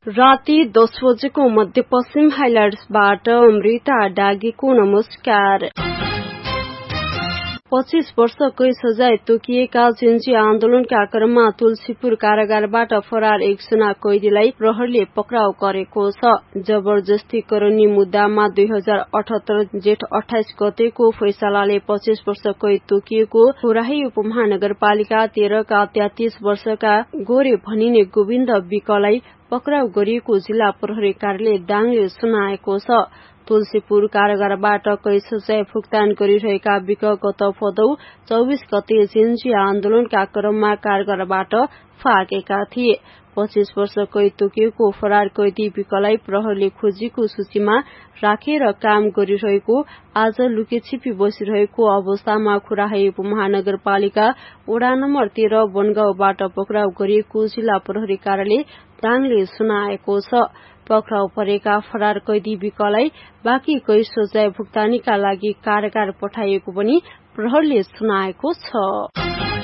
राति 10 बजेको मध्यपश्चिम हाइलाइट्सबाट अमृता डागीको नमस्कार। 25 वर्ष कैद सजाय तोकिएका जेन्जी आन्दोलनका क्रममा तुलसीपुर कारागारबाट फरार एकजना कैदीलाई प्रहरीले पक्राउ गरेको छ। जबरजस्तीकरणी मुद्दामा 2078 जेठ 28 गतेको फैसलाले 25 वर्ष कैद तोकिएको खुराही उपमहानगरपालिका 13 का 33 वर्षका गोरे भनिने गोविन्द विकलाई पक्राउ गरिएको जिल्ला प्रहरी कार्यालय दाङले सुनाएको छ। तुलसीपुर कारागारबाट कैद सजाय भुक्तान गरिरहेका विक गत भदौ 24 गते जेन्जी आन्दोलनका क्रममा कारागारबाट फाकेका थिए। 25 वर्ष कैद तोकिएको फरार कैदी विकलाई प्रहरीले खोजीको सूचीमा राखेर काम गरिरहेको आज लुकेछिपी बसिरहेको अवस्थामा खुराही उपमहानगरपालिका वडा नम्बर 13 वनगाउँबाट पक्राउ गरिएको जिल्ला प्रहरी कार्यालय दाङले सुनाएको छ। पक्राउ परेका फरार कैदी विकलाई बाँकी कैद सजाय भुक्तानीका लागि कारागार पठाइएको पनि प्रहरीले सुनाएको छ।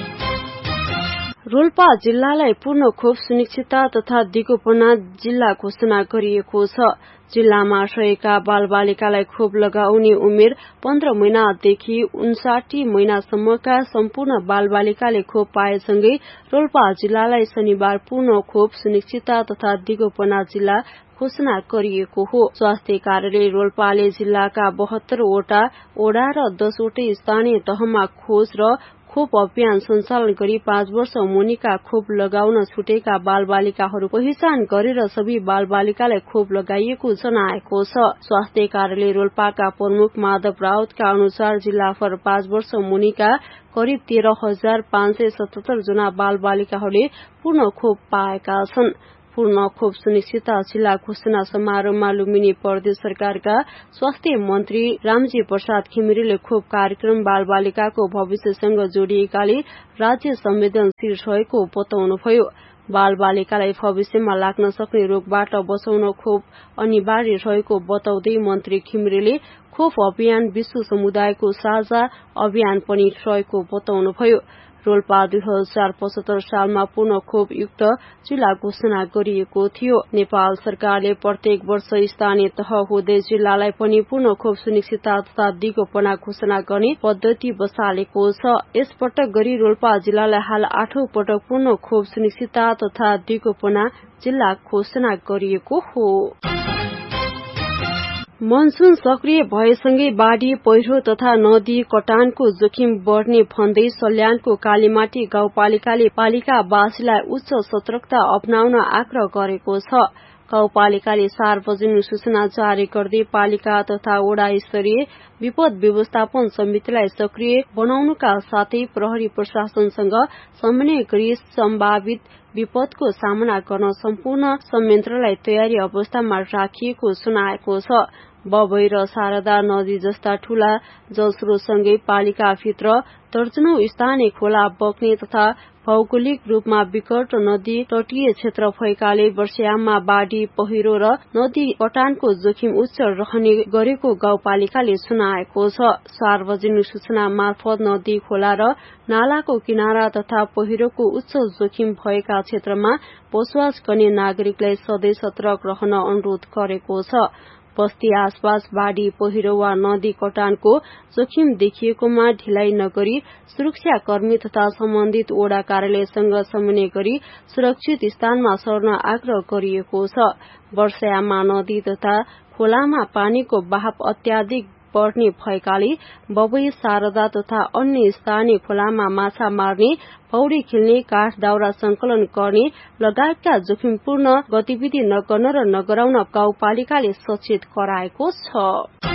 रोल्पा जिल्लालाई पूर्ण खोप सुनिश्चितता तथा दिगोपना जिल्ला घोषणा गरिएको छ। जिल्लामा रहेका बालबालिकालाई खोप लगाउने उमेर 15 महिनादेखि 59 महिनासम्मका सम्पूर्ण बालबालिकाले खोप पाएसँगै रोल्पा जिल्लालाई शनिबार पूर्ण खोप सुनिश्चितता तथा दिगोपना जिल्ला घोषणा गरिएको हो। स्वास्थ्य कार्यालय रोल्पाले जिल्लाका 72 वटा ओडा र 10 वटै स्थानीय तहमा खोज र खोप अभियान सञ्चालन गरी 5 वर्ष मुनिका खोप लगाउन छुटेका बालबालिकाहरू पहिचान गरेर सबै बालबालिकालाई खोप लगाइएको जनाएको छ। स्वास्थ्य कार्यालय रोल्पाका प्रमुख माधव राउतका अनुसार जिल्लाभर 5 वर्ष मुनिका करिब 13,577 जना बालबालिकाहरूले पूर्ण खोप पाएका छन्। पूर्ण खोप सुनिश्चितता जिल्ला घोषणा समारोहमा लुम्बिनी प्रदेश सरकारका स्वास्थ्य मन्त्री रामजी प्रसाद घिमिरेले खोप कार्यक्रम बालबालिकाको भविष्यसँग जोडिएकाले राज्य संवेदनशील रहेको बताउनुभयो। बालबालिकालाई भविष्यमा लाग्न सक्ने रोगबाट बचाउन खोप अनिवार्य रहेको बताउँदै मन्त्री घिमिरेले खोप अभियान विश्व समुदायको साझा अभियान पनि रहेको बताउनुभयो। रोल्पा 2075 सालमा पूर्ण खोप युक्त जिल्ला घोषणा गरिएको थियो। नेपाल सरकारले प्रत्येक वर्ष स्थानीय तह हुँदै जिल्लालाई पनि पूर्ण खोप सुनिश्चितता तथा दिगोपना घोषणा गर्ने पद्धति बसालेको छ। यसपटक गरी रोल्पा जिल्लालाई हाल 8औं पटक पूर्ण खोप सुनिश्चितता तथा दिगोपना जिल्ला घोषणा गरिएको हो। मनसून सक्रिय भएसँगै बाढ़ी पहिरो तथा नदी कटानको जोखिम बढ़ने भन्दै सल्यानको कालीमाटी गाउँपालिकाले पालिकावासीलाई उच्च सतर्कता अपनाउन आग्रह गरेको छ। गाउँपालिकाले सार्वजनिक सूचना जारी गर्दै पालिका तथा वडा स्तरीय विपद व्यवस्थापन समितिलाई सक्रिय बनाउनुका साथै प्रहरी प्रशासनसँग समन्वय गरी सम्भावित विपदको सामना गर्न सम्पूर्ण संयन्त्रलाई तयारी अवस्थामा राखिएको सुनाएको छ। बबई र शारदा नदी जस्ता ठूला जलस्रोतसँगै पालिकाभित्र दर्जनौं स्थानीय खोला बग्ने तथा भौगोलिक रूपमा विकट नदी तटीय क्षेत्र भएकाले वर्षायाममा बाढ़ी पहिरो र नदी कटानको जोखिम उच्च रहने गरेको गाउँपालिकाले सुनाएको छ। सार्वजनिक सूचना मार्फत नदी खोला र नालाको किनारा तथा पहिरोको उच्च जोखिम भएका क्षेत्रमा बसोबास गर्ने नागरिकलाई सधैँ सतर्क रहन अनुरोध गरेको छ। बस्ती आसपास बाढ़ी पहिरो वा नदी कटानको जोखिम देखिएकोमा ढिलाइ नगरी सुरक्षा कर्मी तथा सम्बन्धित वडा कार्यालयसँग समन्वय गरी सुरक्षित स्थानमा सर्न आग्रह गरिएको छ। वर्षायाममा नदी तथा खोलामा पानीको बहाव अत्याधिक बढ़ने भएकाले बबई शारदा तथा अन्य स्थानीय खोलामा माछा मार्ने पौडी खेल्ने काठ दाउरा संकलन गर्ने लगायतका जोखिमपूर्ण गतिविधि नगर्न र नगराउन गाउँपालिकाले सचेत गराएको छ।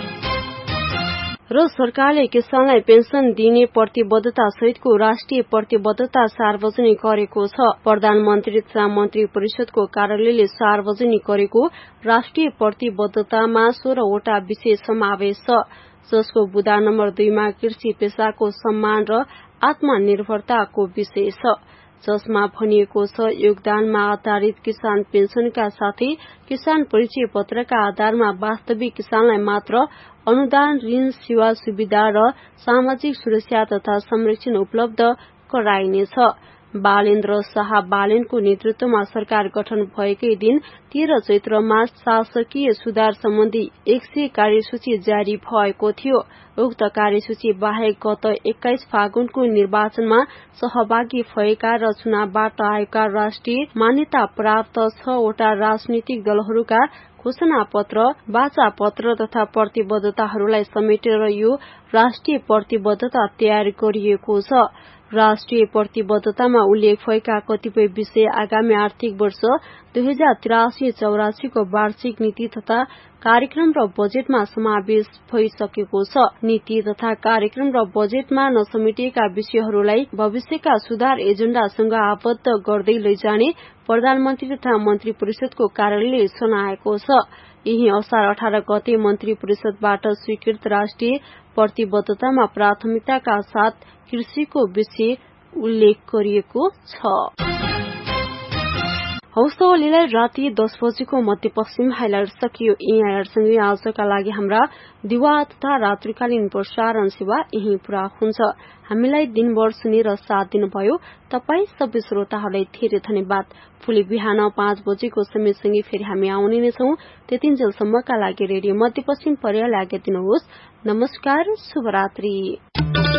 र सरकारले किसानलाई पेन्सन दिने प्रतिबद्धता सहितको राष्ट्रिय प्रतिबद्धता सार्वजनिक गरेको छ। प्रधानमन्त्री तथा मन्त्री परिषदको कार्यालयले सार्वजनिक गरेको राष्ट्रिय प्रतिबद्धतामा 16 वटा विषय समावेश छ, जसको बुँदा नम्बर 2 मा कृषि पेसाको सम्मान र आत्मनिर्भरताको विषय छ, जसमा भनिएको छ योगदानमा आधारित किसान पेन्सनका साथै किसान परिचय पत्रका आधारमा वास्तविक किसानलाई मात्र अनुदान, ऋण, सेवा सुविधा र सामाजिक सुरक्षा तथा संरक्षण उपलब्ध गराइनेछ। बालेन्द्र शाह बालेनको नेतृत्वमा सरकार गठन भएकै दिन 13 चैत्रमा शासकीय सुधार सम्बन्धी 100 कार्यसूची जारी भएको थियो। उक्त कार्यसूची बाहेक गत 21 फागुनको निर्वाचनमा सहभागी भएका र चुनावबाट आएका राष्ट्रिय मान्यता प्राप्त 6 वटा राजनीतिक दलहरूका घोषणा पत्र, वाचा पत्र तथा प्रतिबद्धताहरूलाई समेटेर यो राष्ट्रिय प्रतिबद्धता तयार गरिएको छ। राष्ट्रिय प्रतिबद्धतामा उल्लेख भएका कतिपय विषय आगामी आर्थिक वर्ष 2083-84 को वार्षिक नीति तथा कार्यक्रम र बजेटमा समावेश भइसकेको छ। नीति तथा कार्यक्रम र बजेटमा नसमेटिएका विषयहरूलाई भविष्यका सुधार एजेण्डासँग आबद्ध गर्दै लैजाने प्रधानमन्त्री तथा मन्त्री परिषदको कार्यालयले जनाएको छ। यही असार 18 गते मन्त्री परिषदबाट स्वीकृत राष्ट्रिय प्रतिबद्धतामा प्राथमिकताका साथ कृषिको विषय उल्लेख गरिएको छ। हौस् त अहिलेलाई राति 10 बजेको मध्यपश्चिम हाइलाइट सकियो। यी हाइलाइटसँगै आजका लागि हाम्रा दिवा तथा रात्रिकालीन प्रसारण सेवा यही पूरा हुन्छ। हामीलाई दिनभर सुनेर साथ दिनुभयो तपाई सबै श्रोताहरूलाई धेरै धन्यवाद। भोलि बिहान 5 बजेको समयसँगै फेरि हामी आउने नै छौं। त्यतिन्जेलसम्मका लागि रेडियो मध्यपश्चिम पर्याले आज्ञा दिनुहोस्। नमस्कार, शुभरात्रि।